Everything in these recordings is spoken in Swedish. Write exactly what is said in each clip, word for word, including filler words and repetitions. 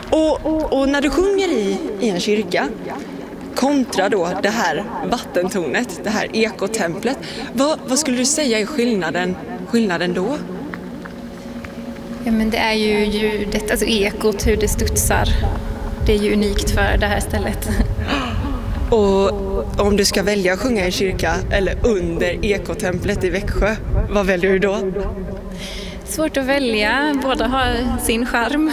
Och, och när du sjunger i, i en kyrka kontra då det här vattentornet, det här ekotemplet, vad, vad skulle du säga är skillnaden, skillnaden då? Ja, men det är ju ljudet, alltså ekot, hur det studsar. Det är ju unikt för det här stället. Och om du ska välja att sjunga i kyrka eller under ekotemplet i Växjö, vad väljer du då? Svårt att välja, båda har sin charm.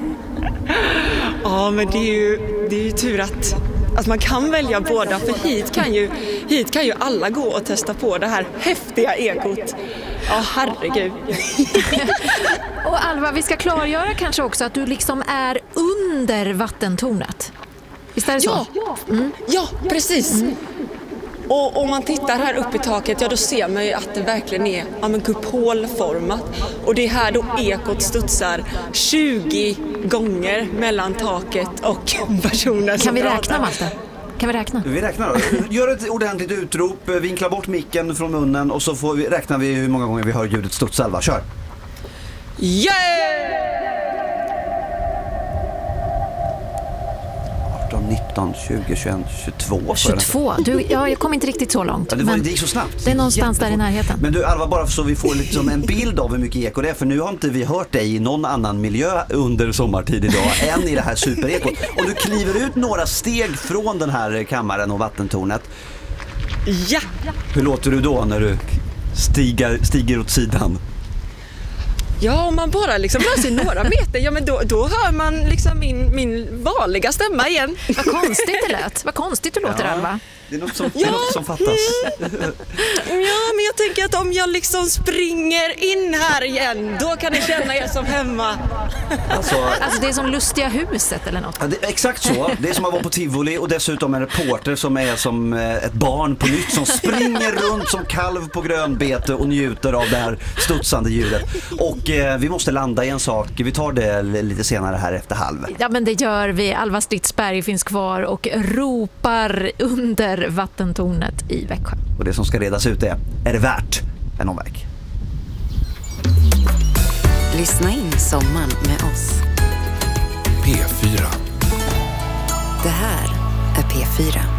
Ja, men det är ju, det är ju tur att, att man kan välja båda, för hit kan, ju, hit kan ju alla gå och testa på det här häftiga ekot. Ja, herregud. Och Alva, vi ska klargöra kanske också att du liksom är under vattentornet. Visst är det så? Ja, mm. ja precis. Mm. Och om man tittar här uppe i taket, ja då ser man ju att det verkligen är ja, men kupolformat. Och det är här då ekot studsar tjugo gånger mellan taket och personer som Kan vi pratar. räkna, Malte? Kan vi räkna? Vi räknar då. Gör ett ordentligt utrop, vinkla bort micken från munnen och så får vi, räknar vi hur många gånger vi hör ljudet studsa. Alva, kör! Yeah! arton, nitton, tjugo, tjugoett, tjugotvå. tjugotvå. Du, ja, jag kom inte riktigt så långt. Ja, det, var, men det gick så snabbt. det är någonstans där i närheten. Men du Alva, bara så vi får liksom en bild av hur mycket eko det är. För nu har inte vi hört dig i någon annan miljö under sommartid idag än i det här superekot. Och du kliver ut några steg från den här kammaren och vattentornet. Ja! Hur låter du då när du stiger, stiger åt sidan? Ja, om man bara liksom rör sig några meter, ja men då, då hör man liksom min, min vanliga stämma igen. Vad konstigt det lät. Vad konstigt du låter, Ja. Alva. Det är något som, Ja. det är något som fattas. Ja, men jag tänker att om jag liksom springer in här igen, då kan ni känna er som hemma. Alltså, Alltså det är som Lustiga huset eller något. ja, det, exakt så. Det är som att vara på Tivoli och dessutom en reporter som är som eh, ett barn på nytt som springer runt som kalv på grönbete och njuter av det här studsande ljudet. Och eh, vi måste landa i en sak. Vi tar det lite senare här efter halv. Ja, men det gör vi. Alva Stridsberg finns kvar och ropar under vattentornet i Växjö. Och det som ska redas ut är, är det värt en omväg? Lyssna in sommaren med oss. P fyra. Det här är P fyra.